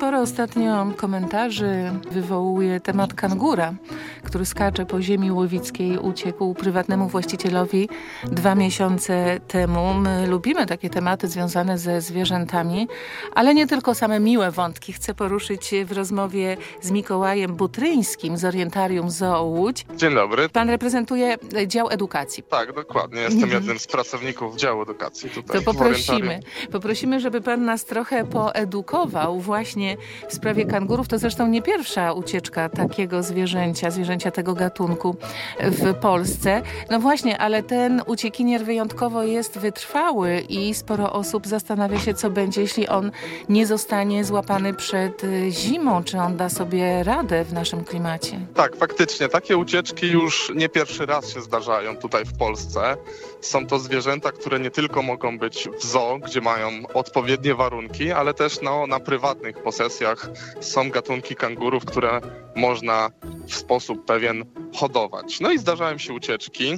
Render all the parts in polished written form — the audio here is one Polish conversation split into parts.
Sporo ostatnio komentarzy wywołuje temat kangura, który skacze po ziemi łowickiej, uciekł prywatnemu właścicielowi 2 miesiące temu. My lubimy takie tematy związane ze zwierzętami, ale nie tylko same miłe wątki. Chcę poruszyć w rozmowie z Mikołajem Butryńskim z Orientarium Zoo Łódź. Dzień dobry. Pan reprezentuje dział edukacji. Tak, dokładnie. Jestem jednym z pracowników działu edukacji tutaj. To poprosimy, żeby pan nas trochę poedukował właśnie w sprawie kangurów. To zresztą nie pierwsza ucieczka takiego zwierzęcia tego gatunku w Polsce. No właśnie, ale ten uciekinier wyjątkowo jest wytrwały i sporo osób zastanawia się, co będzie, jeśli on nie zostanie złapany przed zimą. Czy on da sobie radę w naszym klimacie? Tak, faktycznie. Takie ucieczki już nie pierwszy raz się zdarzają tutaj w Polsce. Są to zwierzęta, które nie tylko mogą być w zoo, gdzie mają odpowiednie warunki, ale też na prywatnych posesjach są gatunki kangurów, które można w sposób pewien hodować. No i zdarzają się ucieczki.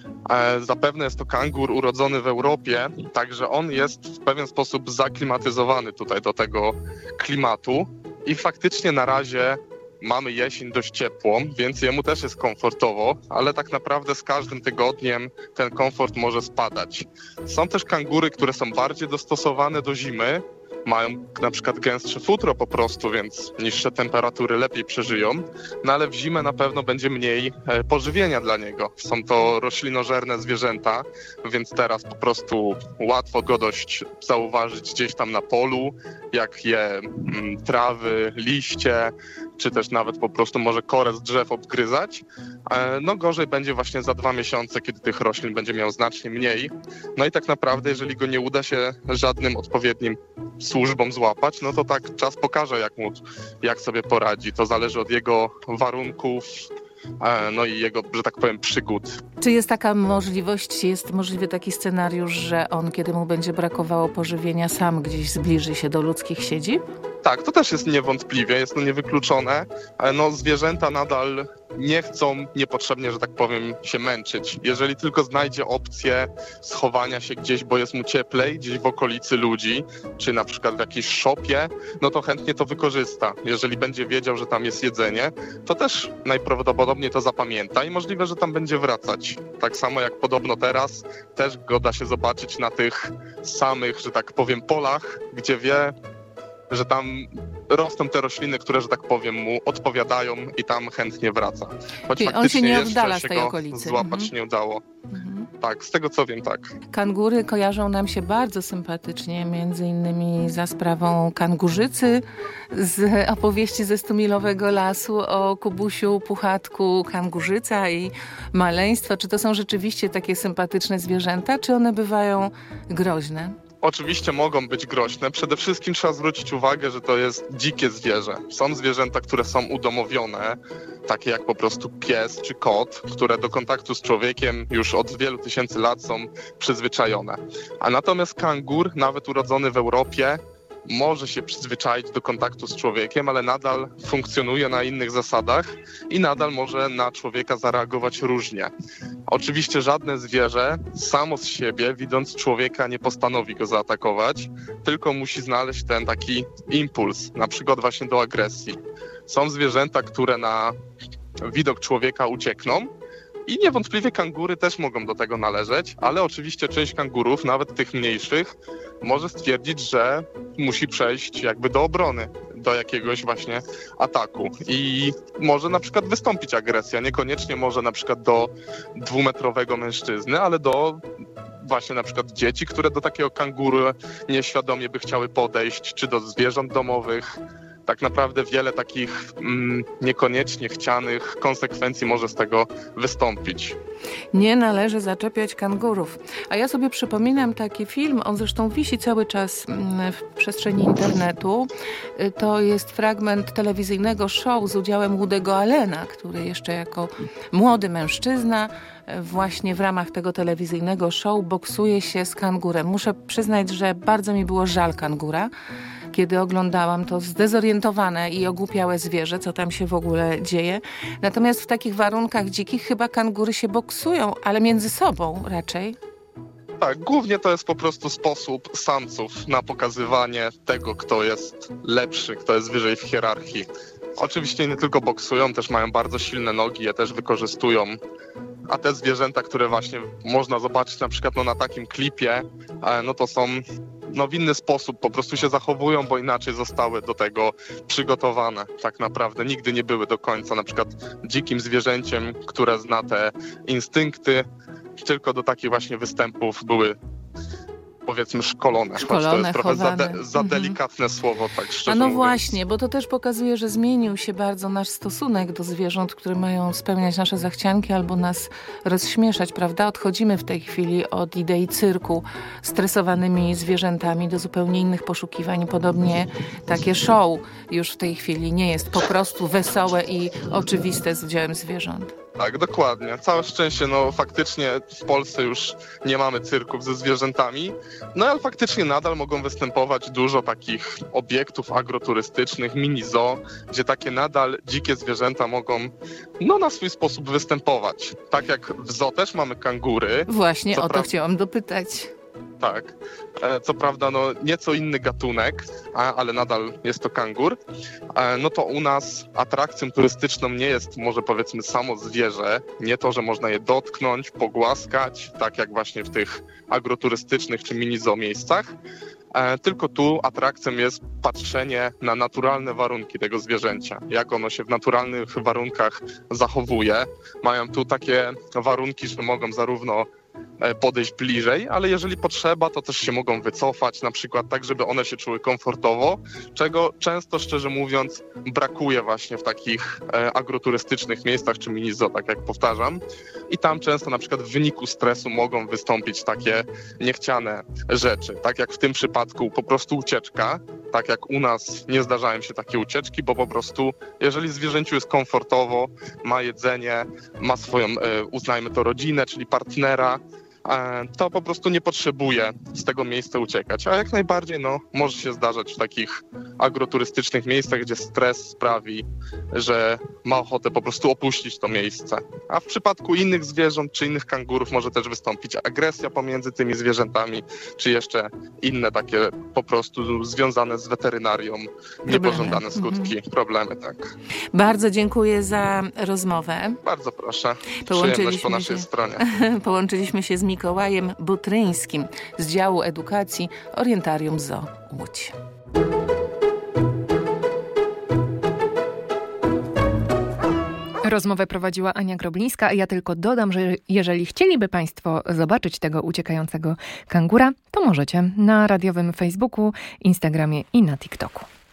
Zapewne jest to kangur urodzony w Europie, także on jest w pewien sposób zaklimatyzowany tutaj do tego klimatu i faktycznie na razie mamy jesień dość ciepłą, więc jemu też jest komfortowo, ale tak naprawdę z każdym tygodniem ten komfort może spadać. Są też kangury, które są bardziej dostosowane do zimy, mają na przykład gęstsze futro po prostu, więc niższe temperatury lepiej przeżyją, no ale w zimę na pewno będzie mniej pożywienia dla niego. Są to roślinożerne zwierzęta, więc teraz po prostu łatwo go dość zauważyć gdzieś tam na polu, jak je trawy, liście, czy też nawet po prostu może korę z drzew obgryzać. No gorzej będzie właśnie za 2 miesiące, kiedy tych roślin będzie miał znacznie mniej. No i tak naprawdę, jeżeli go nie uda się żadnym odpowiednim służbom złapać, no to tak czas pokaże, jak sobie poradzi. To zależy od jego warunków, no i jego, że tak powiem, przygód. Czy jest taka możliwość, jest możliwy taki scenariusz, że on, kiedy mu będzie brakowało pożywienia, sam gdzieś zbliży się do ludzkich siedzib? Tak, to też jest niewątpliwie, jest to niewykluczone. No zwierzęta nadal nie chcą niepotrzebnie, że tak powiem, się męczyć. Jeżeli tylko znajdzie opcję schowania się gdzieś, bo jest mu cieplej, gdzieś w okolicy ludzi, czy na przykład w jakiejś szopie, no to chętnie to wykorzysta. Jeżeli będzie wiedział, że tam jest jedzenie, to też najprawdopodobniej to zapamięta i możliwe, że tam będzie wracać. Tak samo jak podobno teraz, też go da się zobaczyć na tych samych, że tak powiem, polach, gdzie wie, że tam rosną te rośliny, które, że tak powiem, mu odpowiadają i tam chętnie wraca. Choć czyli on się nie oddala z tej okolicy. Złapać nie udało. Tak, z tego co wiem, tak. Kangury kojarzą nam się bardzo sympatycznie, między innymi za sprawą kangurzycy z opowieści ze Stumilowego Lasu o Kubusiu, Puchatku, kangurzyca i maleństwo. Czy to są rzeczywiście takie sympatyczne zwierzęta, czy one bywają groźne? Oczywiście mogą być groźne. Przede wszystkim trzeba zwrócić uwagę, że to jest dzikie zwierzę. Są zwierzęta, które są udomowione, takie jak po prostu pies czy kot, które do kontaktu z człowiekiem już od wielu tysięcy lat są przyzwyczajone. A natomiast kangur, nawet urodzony w Europie, może się przyzwyczaić do kontaktu z człowiekiem, ale nadal funkcjonuje na innych zasadach i nadal może na człowieka zareagować różnie. Oczywiście żadne zwierzę samo z siebie, widząc człowieka, nie postanowi go zaatakować, tylko musi znaleźć ten taki impuls, na przykład właśnie do agresji. Są zwierzęta, które na widok człowieka uciekną, i niewątpliwie kangury też mogą do tego należeć, ale oczywiście część kangurów, nawet tych mniejszych, może stwierdzić, że musi przejść jakby do obrony, do jakiegoś właśnie ataku i może na przykład wystąpić agresja, niekoniecznie może na przykład do 2-metrowego mężczyzny, ale do właśnie na przykład dzieci, które do takiego kanguru nieświadomie by chciały podejść, czy do zwierząt domowych. Tak naprawdę wiele takich niekoniecznie chcianych konsekwencji może z tego wystąpić. Nie należy zaczepiać kangurów. A ja sobie przypominam taki film, on zresztą wisi cały czas w przestrzeni internetu. To jest fragment telewizyjnego show z udziałem Woody'ego Allena, który jeszcze jako młody mężczyzna właśnie w ramach tego telewizyjnego show boksuje się z kangurem. Muszę przyznać, że bardzo mi było żal kangura, kiedy oglądałam to zdezorientowane i ogłupiałe zwierzę, co tam się w ogóle dzieje. Natomiast w takich warunkach dzikich chyba kangury się boksują, ale między sobą raczej. Tak, głównie to jest po prostu sposób samców na pokazywanie tego, kto jest lepszy, kto jest wyżej w hierarchii. Oczywiście nie tylko boksują, też mają bardzo silne nogi, je też wykorzystują. A te zwierzęta, które właśnie można zobaczyć na przykład na takim klipie, no to są w inny sposób, po prostu się zachowują, bo inaczej zostały do tego przygotowane. Tak naprawdę nigdy nie były do końca na przykład dzikim zwierzęciem, które zna te instynkty, tylko do takich właśnie występów były, powiedzmy, szkolone. Choć to jest trochę za delikatne słowo, tak szczerze mówiąc. Właśnie, bo to też pokazuje, że zmienił się bardzo nasz stosunek do zwierząt, które mają spełniać nasze zachcianki albo nas rozśmieszać, prawda? Odchodzimy w tej chwili od idei cyrku stresowanymi zwierzętami do zupełnie innych poszukiwań. Podobnie takie show już w tej chwili nie jest po prostu wesołe i oczywiste z udziałem zwierząt. Tak, dokładnie. Całe szczęście, faktycznie w Polsce już nie mamy cyrków ze zwierzętami, ale faktycznie nadal mogą występować dużo takich obiektów agroturystycznych, mini zoo, gdzie takie nadal dzikie zwierzęta mogą na swój sposób występować. Tak jak w zoo też mamy kangury. Właśnie o to chciałam dopytać. Tak. Co prawda nieco inny gatunek, ale nadal jest to kangur. To u nas atrakcją turystyczną nie jest może powiedzmy samo zwierzę, nie to, że można je dotknąć, pogłaskać, tak jak właśnie w tych agroturystycznych czy mini zoo miejscach. Tylko tu atrakcją jest patrzenie na naturalne warunki tego zwierzęcia, jak ono się w naturalnych warunkach zachowuje. Mają tu takie warunki, że mogą zarówno podejść bliżej, ale jeżeli potrzeba, to też się mogą wycofać, na przykład tak, żeby one się czuły komfortowo, czego często, szczerze mówiąc, brakuje właśnie w takich agroturystycznych miejscach czy mini zoo, tak jak powtarzam. I tam często na przykład w wyniku stresu mogą wystąpić takie niechciane rzeczy, tak jak w tym przypadku po prostu ucieczka, tak jak u nas nie zdarzają się takie ucieczki, bo po prostu jeżeli zwierzęciu jest komfortowo, ma jedzenie, ma swoją, uznajmy to, rodzinę, czyli partnera, to po prostu nie potrzebuje z tego miejsca uciekać. A jak najbardziej może się zdarzać w takich agroturystycznych miejscach, gdzie stres sprawi, że ma ochotę po prostu opuścić to miejsce. A w przypadku innych zwierząt czy innych kangurów może też wystąpić agresja pomiędzy tymi zwierzętami, czy jeszcze inne takie po prostu związane z weterynarią niepożądane skutki, problemy, tak. Bardzo dziękuję za rozmowę. Bardzo proszę. Przyjemność po naszej stronie. Połączyliśmy się z Mikołajem Butryńskim z działu edukacji Orientarium Zoo Łódź. Rozmowę prowadziła Ania Groblińska, a ja tylko dodam, że jeżeli chcieliby Państwo zobaczyć tego uciekającego kangura, to możecie na radiowym Facebooku, Instagramie i na TikToku.